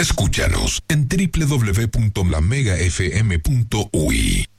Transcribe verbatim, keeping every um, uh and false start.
Escúchanos en doble u doble u doble u punto la mega f m punto u i.